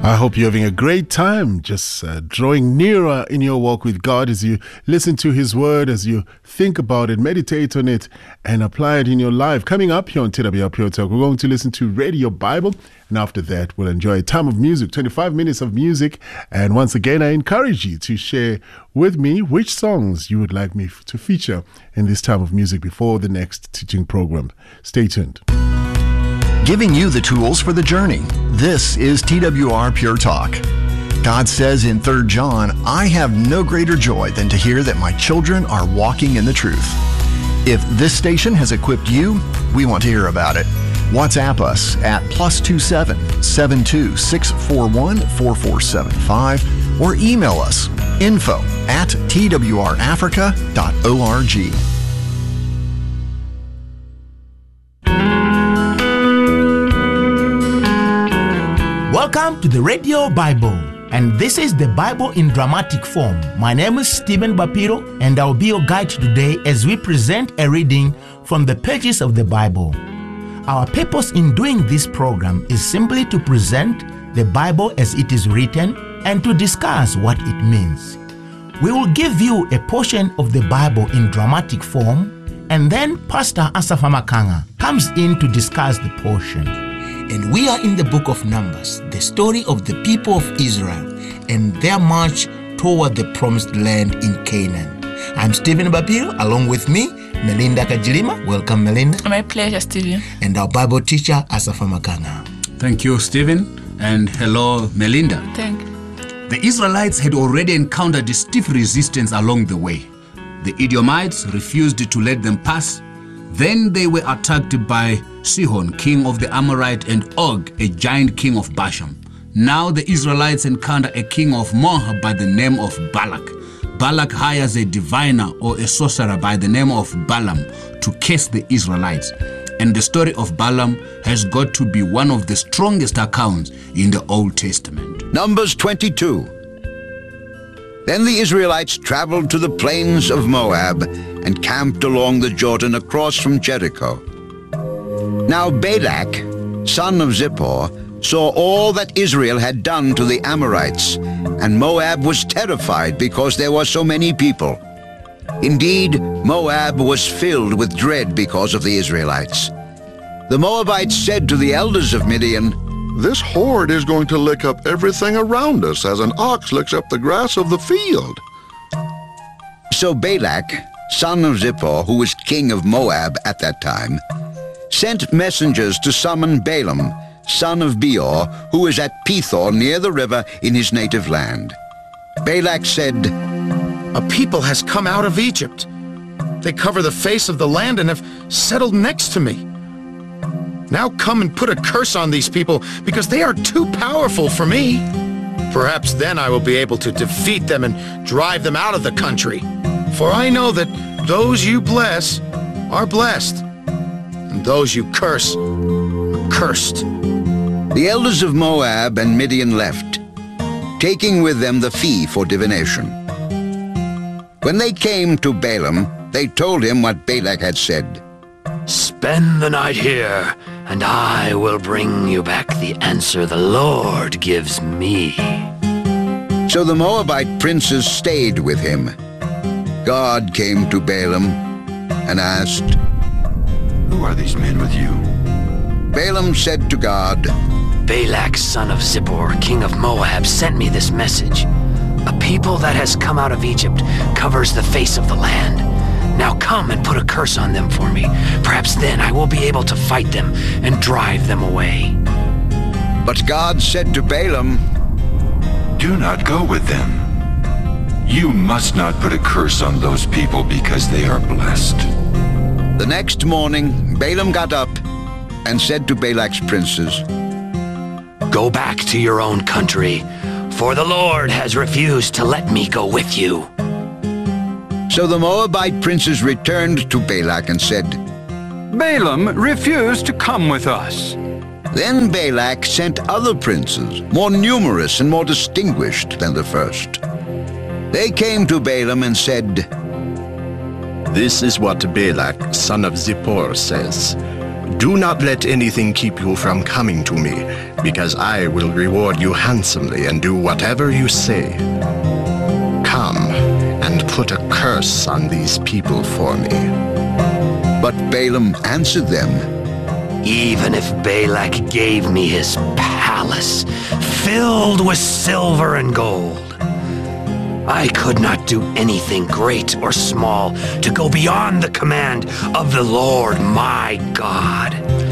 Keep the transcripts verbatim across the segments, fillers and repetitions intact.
I hope you're having a great time, just uh, drawing nearer in your walk with God as you listen to His Word, as you think about it, meditate on it, and apply it in your life. Coming up here on T W R Pure Talk, we're going to listen to Radio Bible, and after that, we'll enjoy a time of music, twenty-five minutes of music. And once again, I encourage you to share with me which songs you would like me f- to feature in this time of music before the next teaching program. Stay tuned. Giving you the tools for the journey. This is T W R Pure Talk. God says in Third John, I have no greater joy than to hear that my children are walking in the truth. If this station has equipped you, we want to hear about it. WhatsApp us at plus two seven seven two six four one four four seven five or email us info at t w r africa dot org. Welcome to the Radio Bible, and this is the Bible in dramatic form. My name is Stephen Bapiro, and I'll be your guide today as we present a reading from the pages of the Bible. Our purpose in doing this program is simply to present the Bible as it is written and to discuss what it means. We will give you a portion of the Bible in dramatic form, and then Pastor Asafa Makanga comes in to discuss the portion. And we are in the book of Numbers, the story of the people of Israel and their march toward the promised land in Canaan. I'm Stephen Bapiro, along with me, Melinda Kajilima. Welcome, Melinda. My pleasure, Stephen. And our Bible teacher, Asafa Makanga. Thank you, Stephen, and hello, Melinda. Thank you. The Israelites had already encountered stiff resistance along the way. The Edomites refused to let them pass. Then they were attacked by Sihon, king of the Amorite, and Og, a giant king of Bashan. Now the Israelites encounter a king of Moab by the name of Balak. Balak hires a diviner or a sorcerer by the name of Balaam to curse the Israelites. And the story of Balaam has got to be one of the strongest accounts in the Old Testament. Numbers twenty-two. Then the Israelites traveled to the plains of Moab and camped along the Jordan across from Jericho. Now Balak, son of Zippor, saw all that Israel had done to the Amorites, and Moab was terrified because there were so many people. Indeed, Moab was filled with dread because of the Israelites. The Moabites said to the elders of Midian, This horde is going to lick up everything around us as an ox licks up the grass of the field. So Balak, son of Zippor, who was king of Moab at that time, sent messengers to summon Balaam, son of Beor, who was at Pethor near the river in his native land. Balak said, A people has come out of Egypt. They cover the face of the land and have settled next to me. Now come and put a curse on these people, because they are too powerful for me. Perhaps then I will be able to defeat them and drive them out of the country. For I know that those you bless are blessed, and those you curse are cursed. The elders of Moab and Midian left, taking with them the fee for divination. When they came to Balaam, they told him what Balak had said. Spend the night here, and I will bring you back the answer the Lord gives me. So the Moabite princes stayed with him. God came to Balaam and asked, Who are these men with you? Balaam said to God, Balak, son of Zippor, king of Moab, sent me this message. A people that has come out of Egypt covers the face of the land. Now come and put a curse on them for me. Perhaps then I will be able to fight them and drive them away. But God said to Balaam, Do not go with them. You must not put a curse on those people because they are blessed. The next morning, Balaam got up and said to Balak's princes, Go back to your own country, for the Lord has refused to let me go with you. So the Moabite princes returned to Balak and said, Balaam refused to come with us. Then Balak sent other princes, more numerous and more distinguished than the first. They came to Balaam and said, This is what Balak, son of Zippor, says. Do not let anything keep you from coming to me, because I will reward you handsomely and do whatever you say. Come and put a curse on these people for me." But Balaam answered them, "Even if Balak gave me his palace filled with silver and gold, I could not do anything great or small to go beyond the command of the Lord my God.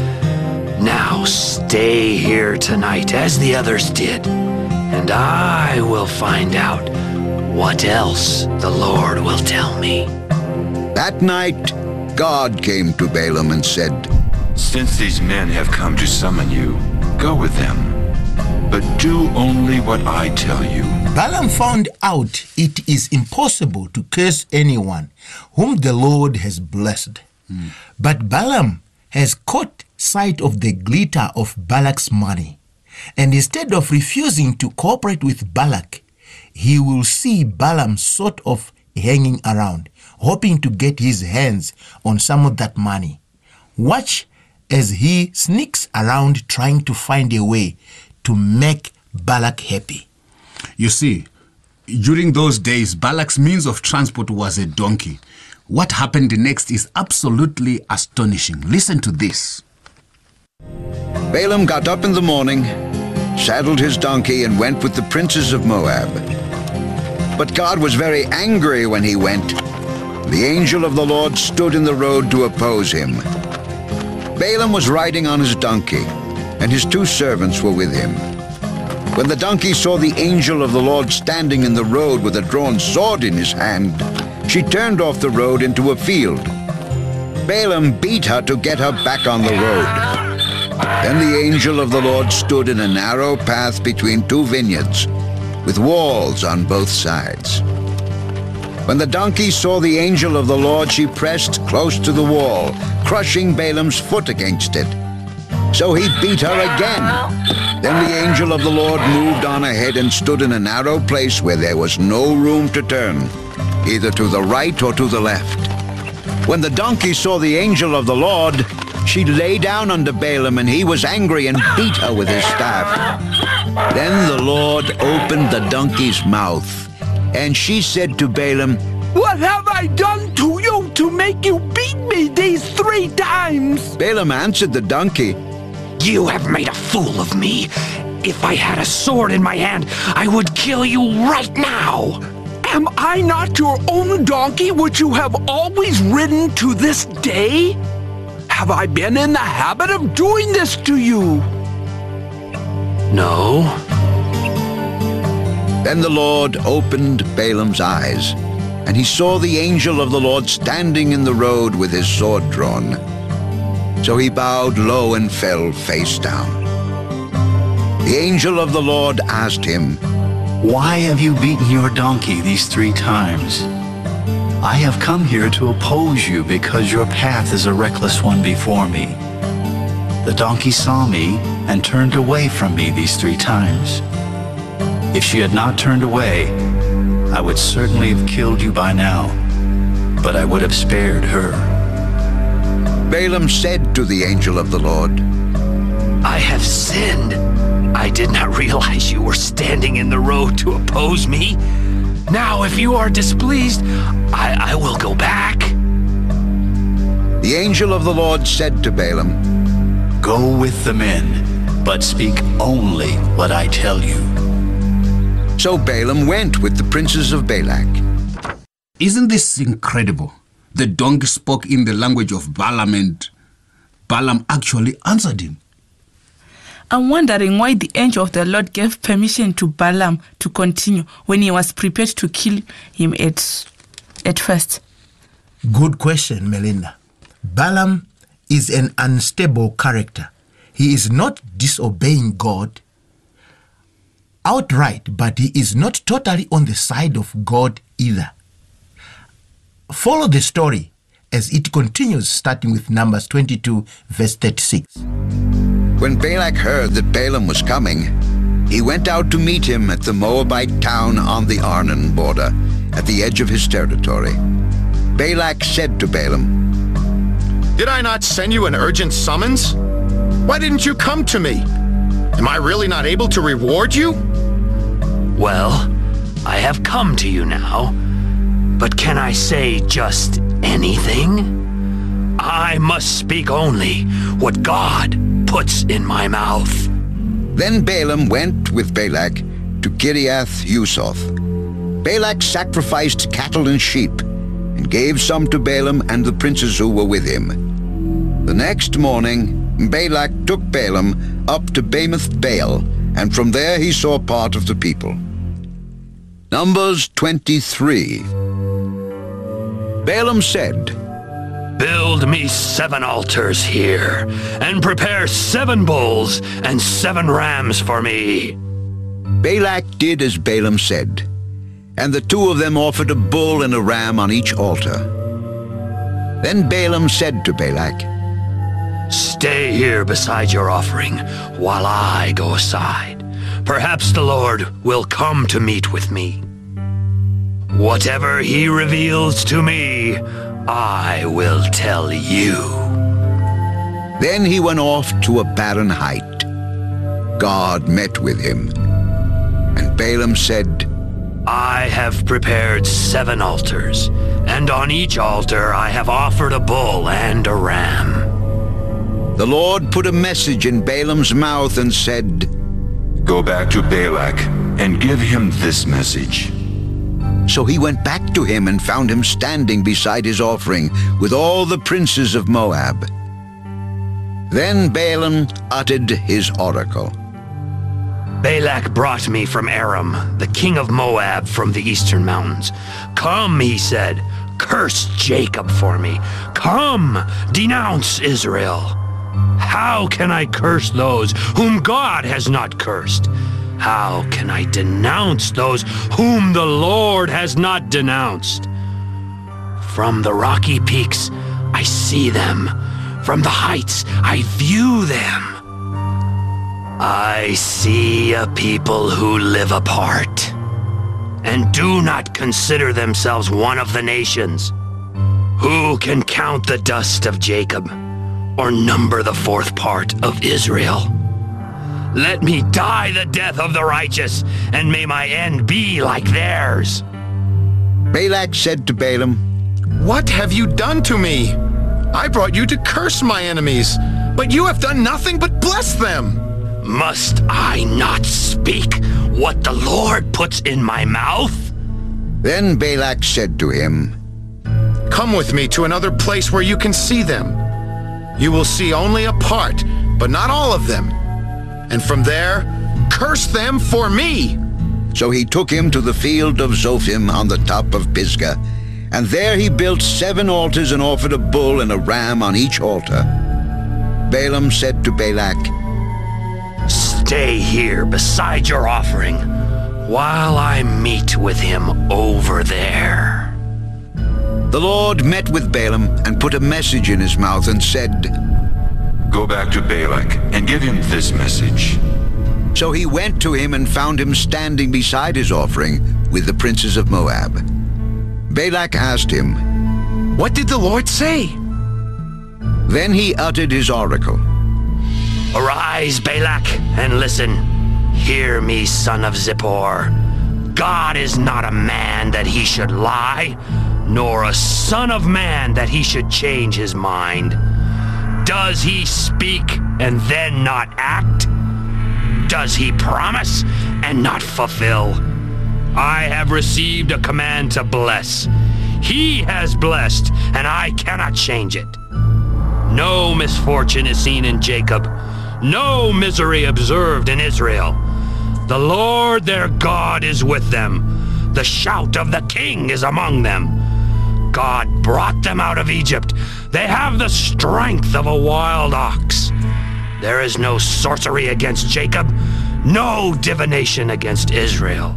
Now stay here tonight as the others did, and I will find out what else the Lord will tell me." That night, God came to Balaam and said, "Since these men have come to summon you, go with them, but do only what I tell you." Balaam found out it is impossible to curse anyone whom the Lord has blessed. Mm. But Balaam has caught sight of the glitter of Balak's money, and instead of refusing to cooperate with Balak, he will see Balaam sort of hanging around, hoping to get his hands on some of that money. Watch as he sneaks around trying to find a way to make Balak happy. You see, during those days, Balak's means of transport was a donkey. What happened next is absolutely astonishing. Listen to this. Balaam got up in the morning, saddled his donkey, and went with the princes of Moab. But God was very angry when he went. The angel of the Lord stood in the road to oppose him. Balaam was riding on his donkey, and his two servants were with him. When the donkey saw the angel of the Lord standing in the road with a drawn sword in his hand, she turned off the road into a field. Balaam beat her to get her back on the road. Then the angel of the Lord stood in a narrow path between two vineyards, with walls on both sides. When the donkey saw the angel of the Lord, she pressed close to the wall, crushing Balaam's foot against it. So he beat her again. Then the angel of the Lord moved on ahead and stood in a narrow place where there was no room to turn, either to the right or to the left. When the donkey saw the angel of the Lord, she lay down under Balaam, and he was angry and beat her with his staff. Then the Lord opened the donkey's mouth, and she said to Balaam, "What have I done to you to make you beat me these three times?" Balaam answered the donkey, "You have made a fool of me. If I had a sword in my hand, I would kill you right now." "Am I not your own donkey which you have always ridden to this day? Have I been in the habit of doing this to you?" "No." Then the Lord opened Balaam's eyes, and he saw the angel of the Lord standing in the road with his sword drawn. So he bowed low and fell face down. The angel of the Lord asked him, "Why have you beaten your donkey these three times? I have come here to oppose you because your path is a reckless one before me. The donkey saw me and turned away from me these three times. If she had not turned away, I would certainly have killed you by now, but I would have spared her." Balaam said to the angel of the Lord, "I have sinned. I did not realize you were standing in the road to oppose me. Now, if you are displeased, I, I will go back." The angel of the Lord said to Balaam, "Go with the men, but speak only what I tell you." So Balaam went with the princes of Balak. Isn't this incredible? The donkey spoke in the language of Balaam, and Balaam actually answered him. I'm wondering why the angel of the Lord gave permission to Balaam to continue when he was prepared to kill him at, at first. Good question, Melinda. Balaam is an unstable character. He is not disobeying God outright, but he is not totally on the side of God either. Follow the story as it continues, starting with Numbers twenty-two, verse thirty-six. When Balak heard that Balaam was coming, he went out to meet him at the Moabite town on the Arnon border, at the edge of his territory. Balak said to Balaam, Did I not send you an urgent summons? Why didn't you come to me? Am I really not able to reward you? Well, I have come to you now, but can I say just anything? I must speak only what God puts in my mouth. Then Balaam went with Balak to Kiriath Huzoth. Balak sacrificed cattle and sheep, and gave some to Balaam and the princes who were with him. The next morning, Balak took Balaam up to Bamoth Baal, and from there he saw part of the people. Numbers twenty-three. Balaam said, Build me seven altars here, and prepare seven bulls and seven rams for me. Balak did as Balaam said, and the two of them offered a bull and a ram on each altar. Then Balaam said to Balak, Stay here beside your offering while I go aside. Perhaps the Lord will come to meet with me. Whatever he reveals to me, I will tell you. Then he went off to a barren height. God met with him, and Balaam said, I have prepared seven altars, and on each altar I have offered a bull and a ram. The Lord put a message in Balaam's mouth and said, Go back to Balak and give him this message. So he went back to him and found him standing beside his offering with all the princes of Moab. Then Balaam uttered his oracle. Balak brought me from Aram, the king of Moab from the eastern mountains. Come, he said, curse Jacob for me. Come, denounce Israel. How can I curse those whom God has not cursed? How can I denounce those whom the Lord has not denounced? From the rocky peaks, I see them. From the heights, I view them. I see a people who live apart and do not consider themselves one of the nations. Who can count the dust of Jacob or number the fourth part of Israel? Let me die the death of the righteous, and may my end be like theirs. Balak said to Balaam, What have you done to me? I brought you to curse my enemies, but you have done nothing but bless them. Must I not speak what the Lord puts in my mouth? Then Balak said to him, Come with me to another place where you can see them. You will see only a part, but not all of them. And from there, curse them for me. So he took him to the field of Zophim on the top of Pisgah, and there he built seven altars and offered a bull and a ram on each altar. Balaam said to Balak, Stay here beside your offering while I meet with him over there. The Lord met with Balaam and put a message in his mouth and said, Go back to Balak and give him this message. So he went to him and found him standing beside his offering with the princes of Moab. Balak asked him, What did the Lord say? Then he uttered his oracle. Arise, Balak, and listen. Hear me, son of Zippor. God is not a man that he should lie, nor a son of man that he should change his mind. Does he speak and then not act? Does he promise and not fulfill? I have received a command to bless. He has blessed, and I cannot change it. No misfortune is seen in Jacob, no misery observed in Israel. The Lord their God is with them. The shout of the king is among them. God brought them out of Egypt. They have the strength of a wild ox. There is no sorcery against Jacob, no divination against Israel.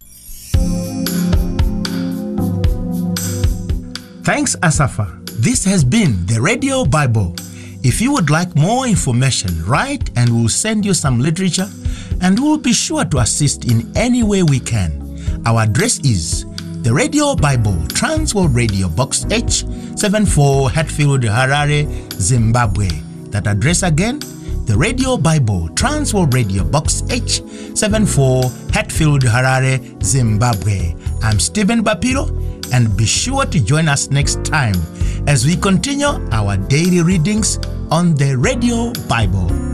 Thanks, Asafa. This has been the Radio Bible. If you would like more information, write and we'll send you some literature, and we'll be sure to assist in any way we can. Our address is the Radio Bible, Transworld Radio, Box H, seventy-four Hatfield, Harare, Zimbabwe. That address again, the Radio Bible, Transworld Radio, Box H seventy-four Hatfield, Harare, Zimbabwe. I'm Stephen Bapiro, and be sure to join us next time as we continue our daily readings on the Radio Bible.